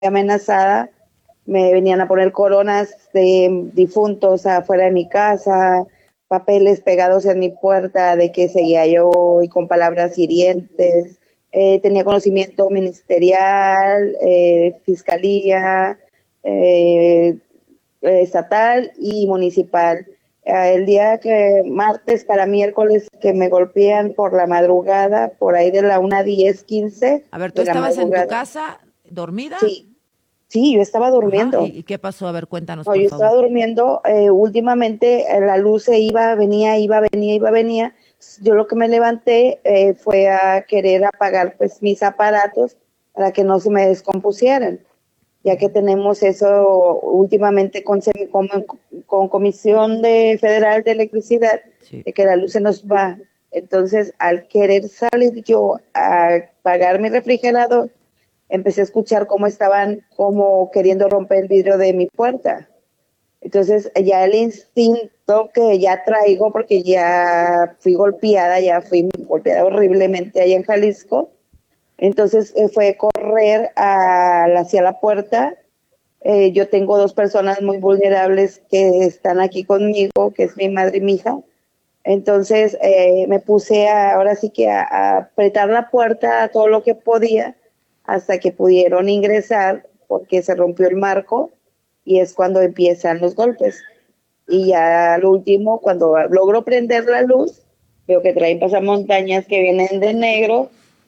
amenazada. Me venían a poner coronas de difuntos afuera de mi casa, papeles pegados en mi puerta de que seguía yo y con palabras hirientes. Tenía conocimiento ministerial, fiscalía, eh, estatal y municipal. El día que martes para miércoles que me golpean por la madrugada, por ahí de la 1:10, 15 A ver, ¿tú de la estabas en tu madrugada. casa dormida? Sí, sí, yo estaba Ajá, durmiendo. ¿y qué pasó? A ver, cuéntanos, No, por yo estaba favor. durmiendo, últimamente la luz se iba, venía, iba, venía, iba, venía. Yo lo que me levanté fue a querer apagar pues mis aparatos para que no se me descompusieran, ya que tenemos eso últimamente con Comisión Federal de Electricidad, Sí. de que la luz se nos va. Entonces, al querer salir yo a apagar mi refrigerador, empecé a escuchar cómo estaban como queriendo romper el vidrio de mi puerta. Entonces ya el instinto que ya traigo, porque ya fui golpeada horriblemente allá en Jalisco, entonces fue correr hacia la puerta. Yo tengo dos personas muy vulnerables que están aquí conmigo, que es mi madre y mi hija. Entonces me puse ahora sí que a apretar la puerta a todo lo que podía hasta que pudieron ingresar porque se rompió el marco y es cuando empiezan los golpes. Y ya al último, cuando logro prender la luz, veo que traen pasamontañas que vienen de negro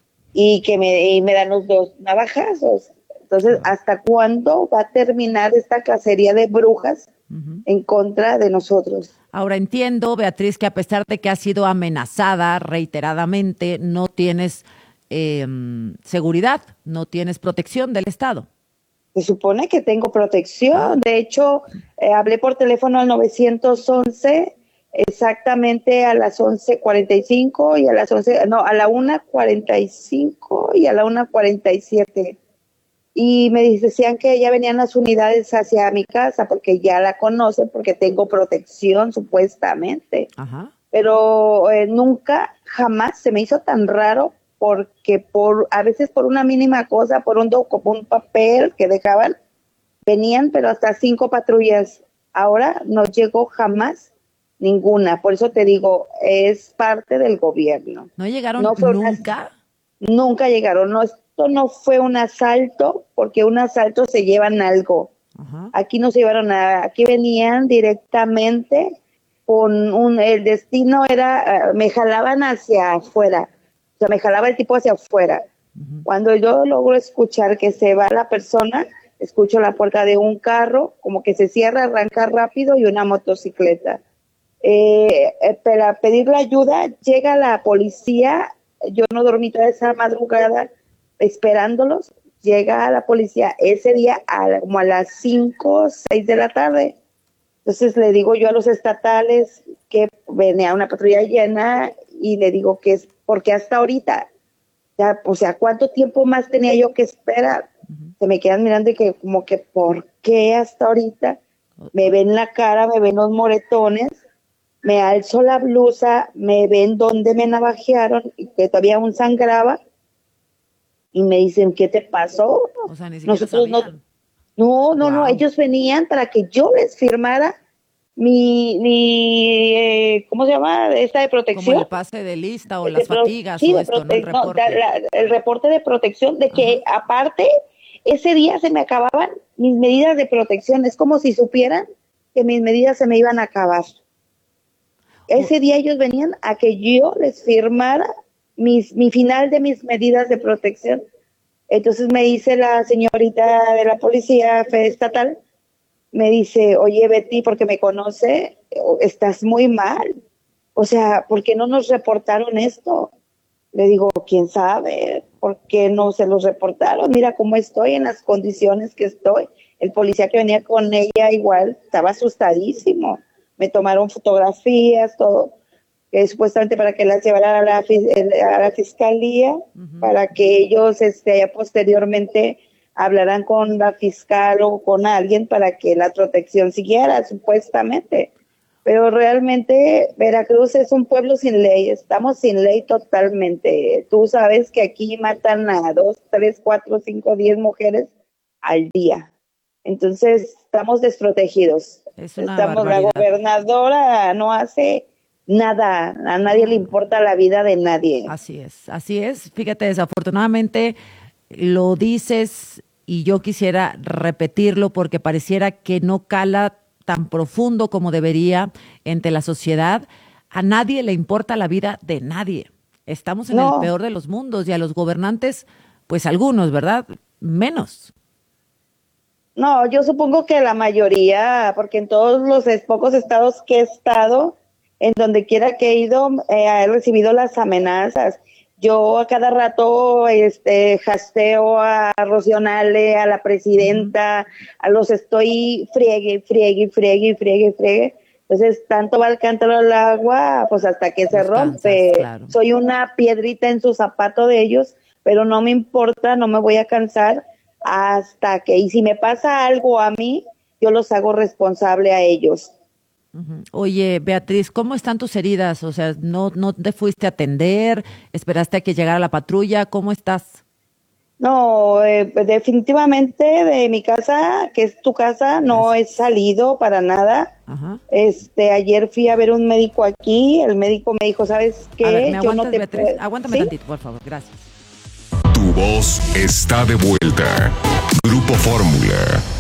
y me dan los dos navajazos. Entonces, Wow. ¿hasta cuándo va a terminar esta cacería de brujas Ujú. en contra de nosotros? Ahora entiendo, Beatriz, que a pesar de que has sido amenazada reiteradamente, no tienes seguridad, no tienes protección del Estado. Se supone que tengo Ah, protección. De hecho, hablé por teléfono al 911 exactamente a las 11:45 y a las 11, no, a la 1:45 y a la 1:47. Y me decían que ya venían las unidades hacia mi casa porque ya la conocen, porque tengo protección supuestamente. ajá. Pero nunca, jamás se me hizo tan raro porque a veces por una mínima cosa, por un papel que dejaban, venían, pero hasta 5 patrullas. Ahora no llegó jamás ninguna. Por eso te digo, es parte del gobierno. ¿No llegaron No fue una, nunca? nunca llegaron. No, esto no fue un asalto, porque un asalto se llevan algo. Ajá. Aquí no se llevaron nada. Aquí venían directamente el destino era, me jalaban hacia afuera. O sea, me jalaba el tipo hacia afuera. Ujú. Cuando yo logro escuchar que se va la persona, escucho la puerta de un carro, como que se cierra, arranca rápido y una motocicleta. Para pedir la ayuda, llega la policía. Yo no dormí toda esa madrugada esperándolos. Llega la policía ese día como a las 5, 6 de la tarde. Entonces le digo yo a los estatales que venía una patrulla llena y le digo que es porque hasta ahorita, ya, o sea, ¿cuánto tiempo más tenía yo que esperar? Ujú. Se me quedan mirando y que como que ¿por qué hasta ahorita? O- Me o- ven la cara, me ven los moretones, me alzo la blusa, me ven donde me navajearon y que todavía aún sangraba y me dicen, ¿qué te pasó? O sea, ni siquiera Nosotros no, sabían. no, Wow. ellos venían para que yo les firmara ¿cómo se llama? Esta de Como protección. el pase de lista o las fatigas Sí, o esto, ¿no? El no, reporte. el reporte de protección de Ajá. que aparte ese día se me acababan mis medidas de protección. Es como si supieran que mis medidas se me iban a acabar. O- Ese día ellos venían a que yo les firmara mi final de mis medidas de protección. Entonces me dice la señorita de la policía estatal, me dice, oye Betty, porque me conoce, estás muy mal. O sea, ¿por qué no nos reportaron esto? Le digo, quién sabe, ¿por qué no se los reportaron? Mira cómo estoy, en las condiciones que estoy. El policía que venía con ella igual estaba asustadísimo. Me tomaron fotografías, todo, que supuestamente para que las llevara a la fiscalía, Ujú. para que ellos posteriormente hablarán con la fiscal o con alguien para que la protección siguiera, supuestamente. Pero realmente Veracruz es un pueblo sin ley, estamos sin ley totalmente. Tú sabes que aquí matan a 2, 3, 4, 5, 10 mujeres al día. Entonces, estamos desprotegidos. Es una La barbaridad. gobernadora no hace nada, a nadie le importa la vida de nadie. Así es, así es. Fíjate, desafortunadamente lo dices y yo quisiera repetirlo porque pareciera que no cala tan profundo como debería entre la sociedad. A nadie le importa la vida de nadie. Estamos en el No, peor de los mundos y a los gobernantes, pues algunos, ¿verdad? Menos. no, yo supongo que la mayoría, porque en todos los pocos estados que he estado, en donde quiera que he ido, he recibido las amenazas. Yo a cada rato hasteo a Rocío Nale, a la Ujú. presidenta, a los estoy friegue, friegue, friegue, friegue, friegue. Entonces, tanto va el cántaro al agua, pues hasta que se Los cansas, rompe. claro. Soy una piedrita en su zapato de ellos, pero no me importa, no me voy a cansar hasta que, y si me pasa algo a mí, yo los hago responsable a ellos. Ujú. Oye, Beatriz, ¿cómo están tus heridas? O sea, no te fuiste a atender? ¿Esperaste a que llegara la patrulla? ¿Cómo estás? No, pues definitivamente de mi casa, que es tu casa, no he Gracias. salido para nada. Ajá. Ayer fui a ver un médico aquí, el médico me dijo, ¿sabes A ver, ¿me qué? Yo no aguantas, te Beatriz? puedo, Aguántame ¿sí? tantito, por favor. Gracias. Tu voz está de vuelta. Grupo Fórmula.